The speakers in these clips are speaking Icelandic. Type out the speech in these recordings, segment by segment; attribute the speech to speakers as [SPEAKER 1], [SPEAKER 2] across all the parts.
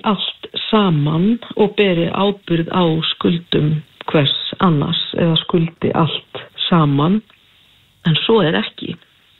[SPEAKER 1] allt saman og beri ábyrgð á skuldum hvers annars eða skuldi allt saman, en svo ekki.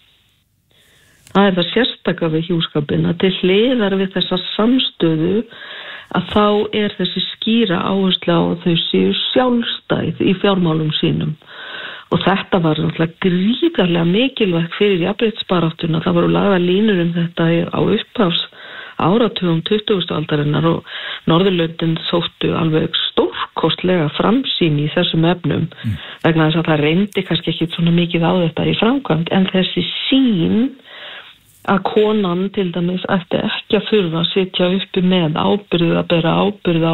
[SPEAKER 1] Það það sérstaka við hjúskapinn að til hliðar við þessa samstöðu að þá þessi skýra áhersla á að þau séu sjálfstæð í fjármálum sínum. Og þetta var náttúrulega gríðarlega mikilvægt fyrir jafnréttisbaráttuna. Það voru lagðar línur þetta á upphafs áratugum 20. aldarinnar og Norðurlöndin þóttu alveg stórkostlega framsýn í þessum efnum vegna þess að það reyndi kannski ekki svona mikið á þetta í framkvæmd, en þessi sýn að konan til dæmis ætti ekki að þurfa að sitja uppi með ábyrgð að bera ábyrgð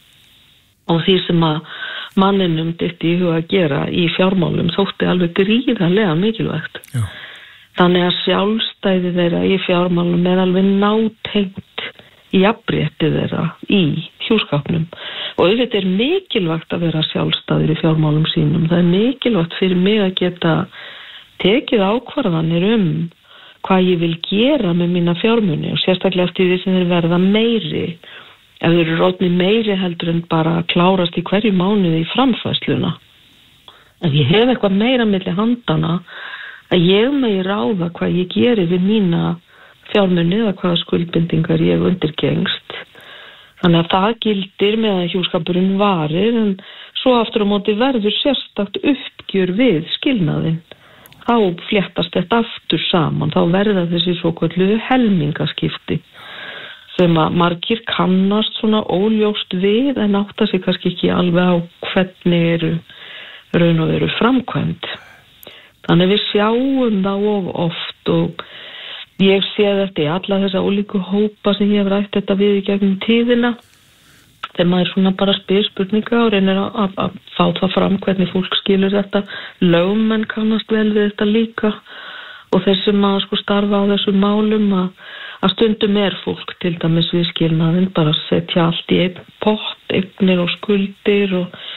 [SPEAKER 1] á því sem að manninum dytti í huga að gera í fjármálum þótti alveg gríðarlega mikilvægt. Já. Þannig að sjálfstæði þeirra í fjármálum alveg nátengt jafnrétti þeirra í hjúskapnum. Og auðvitað mikilvægt að vera sjálfstæðir í fjármálum sínum. Það mikilvægt fyrir mig að geta tekið ákvarðanir hvað ég vil gera með mína fjármuni og sérstaklega eftir því sem þeir verða meiri. Ef þeir eru orðnir meiri heldur en bara klárast í hverju mánuði í framfærsluna. Ef ég hef eitthvað meira milli handana að ég megi ráða hvað ég geri við mína fjármuni eða hvaða skuldbindingar ég undirgengst. Þannig að það gildir með að hjúskapurinn varir, en svo aftur á móti verður sérstakt uppgjör við skilnaðinn. Þá fléttast þetta aftur saman, þá verða þessi svokölluðu helmingaskipti sem að margir kannast svona óljóst við en átta sig kannski ekki alveg á hvernig raun og veru framkvæmd. Þannig við sjáum það of oft og ég sé þetta í alla þessa ólíku hópa sem ég hef rætt þetta við í gegnum tíðina. Þegar maður svona bara spyr spurninga og reynir að fá það fram hvernig fólk skilur þetta. Lögmenn kannast vel við þetta líka og þeir sem að starfa á þessum málum að stundum fólk til dæmis við skilnaðinn bara setja allt í einn pott, eignir og skuldir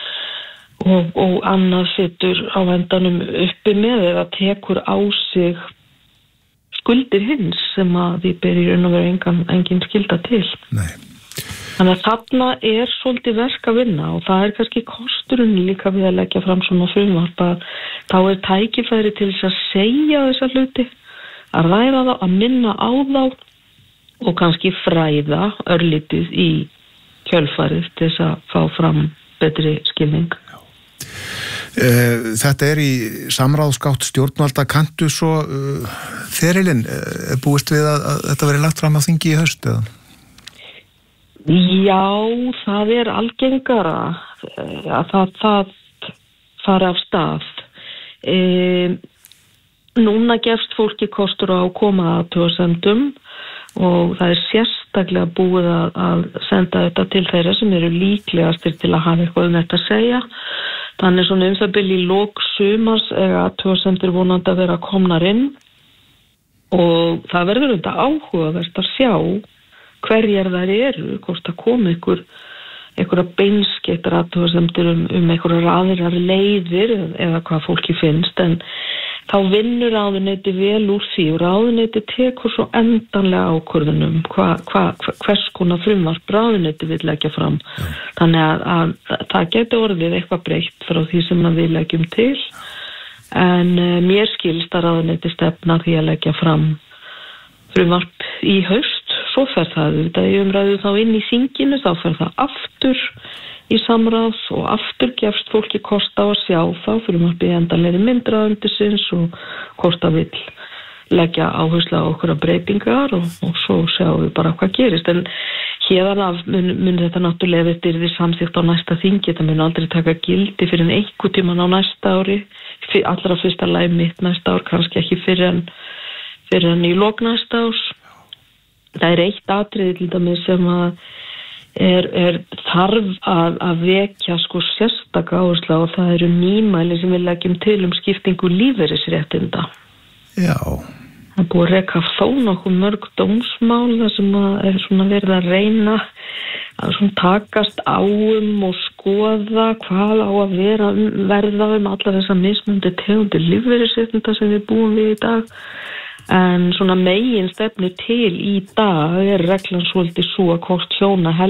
[SPEAKER 1] og annað setur á endanum uppi með eða tekur á sig skuldir hins sem að því ber í raun og veru engin skylda til.
[SPEAKER 2] Nei.
[SPEAKER 1] Þannig að þarna svolítið verk að vinna og það kannski kosturinn líka við að leggja fram svona frumvarp að þá tækifæri til þess að segja þessa hluti, að ræða þá, að minna á þá og kannski fræða örlítið í kjölfarið til þess að fá fram betri skilning.
[SPEAKER 2] Þetta í samráðsgátt stjórnvalda. Kanntu svo ferilinn, búist við að þetta veri lagt fram á þingi í haust eða?
[SPEAKER 1] Já, það algengara að það fara af stað. Núna gefst fólki kostur á að koma athugasemdum og það sérstaklega búið að senda þetta til þeirra sem eru líklegastir til að hafa eitthvað þetta að segja. Þannig svona það bil í lok sumars athugasemdir vonandi að vera komnar inn og það verður þetta áhugavert að sjá hverjar þær eru, hvort það komi einhverja beinskeyttar athugasemdir einhverjar aðrar leiðir eða hvað fólki finnst, en þá vinnur ráðuneyti vel úr því og ráðuneyti tekur svo endanlega ákvörðun hvers konar frumvarp ráðuneyti vill leggja fram. Þannig að það geti orðið eitthvað breytt frá því sem við leggjum til, en mér skilst að ráðuneyti stefna því að leggja fram frumvarp í haust. Svo fer það í umræðu þá inn í þinginu, þá fer það aftur í samráð og aftur gefst fólki kost á að sjá þá frumvarpið endanlegri myndráðundisins og hvort það vill leggja áherslu á okkur breytingar og svo sjáum við bara hvað gerist. En héðan af mun þetta náttúrulega eftir því samþykkt á næsta þingi, þetta mun aldrei taka gildi fyrir einhvern tímann á næsta ári, allra fyrsta lagi mitt næsta ár, kannski ekki fyrir en í lok næsta árs. Það eitt atriði til dæmis sem að þarf að vekja sérstaka áherslu og það eru nýmæli sem við leggjum til skiptingu lífeyrisréttinda.
[SPEAKER 2] Já.
[SPEAKER 1] Það búið að reka þó nokkuð mörg dómsmál þar sem svona verið að reyna að takast á og skoða hvað á að verða alla þessa mismunandi tegundir lífeyrisréttinda sem við búum við í dag. En svona megin stefnu til í dag reglan svolítið svo að hvort hjóna